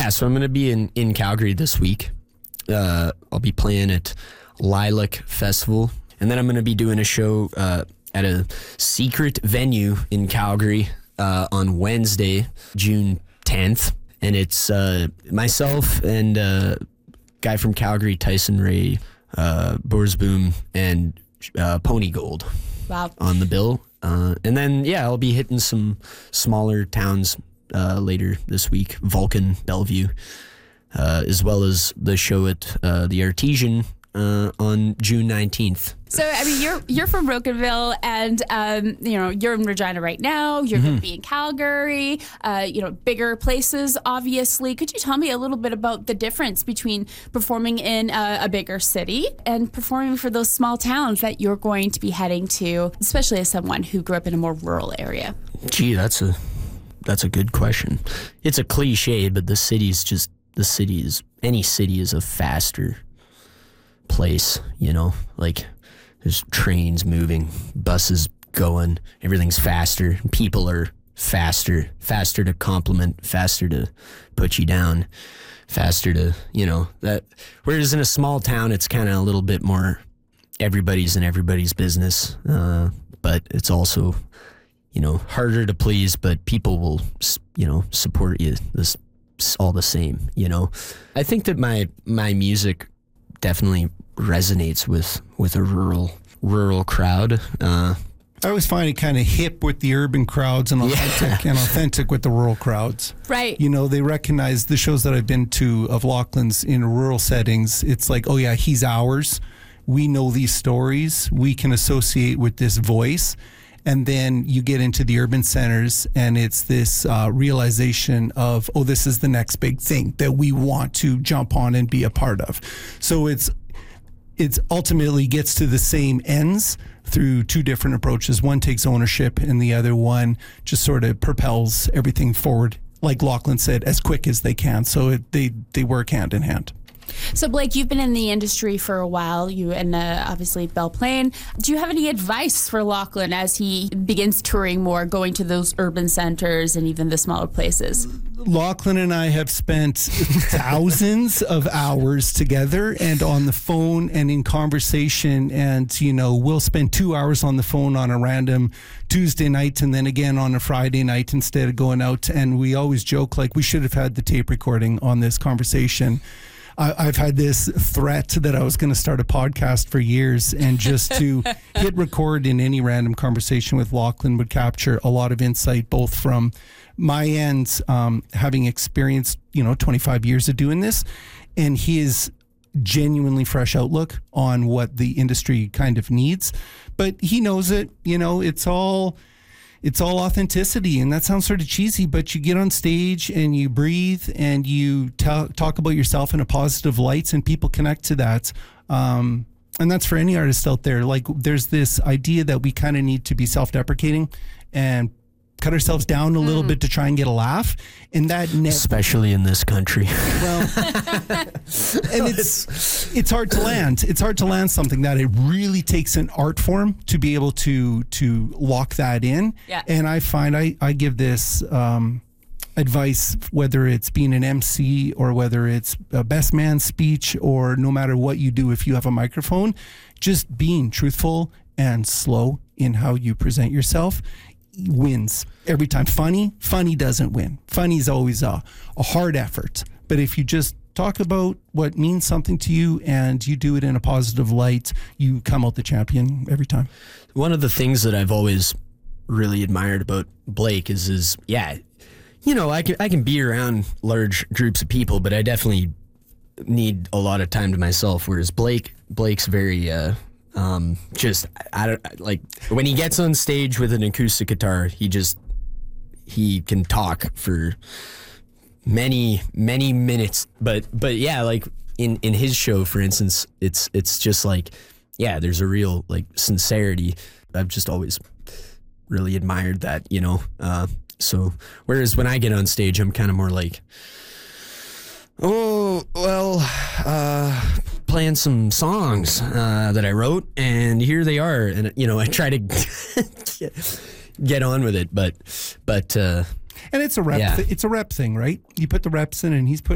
Yeah, so I'm going to be in Calgary this week. I'll be playing at Lilac Festival, and then I'm going to be doing a show at a secret venue in Calgary on Wednesday, June 10th. And it's myself and a guy from Calgary, Tyson Ray, Borsboom, and Pony Gold. Wow. On the bill. And then, I'll be hitting some smaller towns later this week, Vulcan, Bellevue, as well as the show at the Artesian on June 19th. So, I mean, you're from Brokenville, and you're in Regina right now. You're going to be in Calgary. Bigger places, obviously. Could you tell me a little bit about the difference between performing in a bigger city and performing for those small towns that you're going to be heading to, especially as someone who grew up in a more rural area? Gee, that's a good question. It's a cliche, but any city is a faster place, like there's trains moving, buses going, everything's faster, people are faster to compliment, faster to put you down, faster to, that. Whereas in a small town, it's kind of a little bit more everybody's in everybody's business, but it's also, harder to please, but people will, support you this all the same, I think that my music definitely resonates with a rural crowd. I always find it kind of hip with the urban crowds and authentic with the rural crowds. Right. They recognize the shows that I've been to of Lachlan's in rural settings. It's like, oh yeah, he's ours. We know these stories. We can associate with this voice. And then you get into the urban centers and it's this realization of, oh, this is the next big thing that we want to jump on and be a part of. So it's ultimately gets to the same ends through two different approaches. One takes ownership and the other one just sort of propels everything forward, like Lachlan said, as quick as they can. So they work hand in hand. So, Blake, you've been in the industry for a while, you and obviously Belle Plaine. Do you have any advice for Lachlan as he begins touring more, going to those urban centers and even the smaller places? Lachlan and I have spent thousands of hours together and on the phone and in conversation. And, we'll spend 2 hours on the phone on a random Tuesday night and then again on a Friday night instead of going out. And we always joke like we should have had the tape recording on this conversation. I've had this threat that I was going to start a podcast for years, and just to hit record in any random conversation with Lachlan would capture a lot of insight, both from my end, having experienced, 25 years of doing this, and his genuinely fresh outlook on what the industry kind of needs. But he knows it, it's all authenticity, and that sounds sort of cheesy, but you get on stage and you breathe and you talk about yourself in a positive light, and people connect to that. And that's for any artist out there. Like, there's this idea that we kind of need to be self-deprecating and cut ourselves down a little bit to try and get a laugh, and that especially in this country. Well, and it's hard to land. It's hard to land something that it really takes an art form to be able to lock that in. Yeah. And I find I give this advice, whether it's being an MC or whether it's a best man speech, or no matter what you do, if you have a microphone, just being truthful and slow in how you present yourself wins every time. Funny doesn't win. Funny is always a hard effort. But if you just talk about what means something to you and you do it in a positive light, you come out the champion every time. One of the things that I've always really admired about Blake is I can be around large groups of people, but I definitely need a lot of time to myself. Whereas Blake's very I don't like when he gets on stage with an acoustic guitar, he can talk for many minutes, but yeah, like in his show, for instance, it's just like, yeah, there's a real like sincerity. I've just always really admired that, so whereas when I get on stage, I'm kind of more like, oh, well, playing some songs that I wrote, and here they are. And, I try to get on with it, but and it's a rep. It's a rep thing, right? You put the reps in, and he's put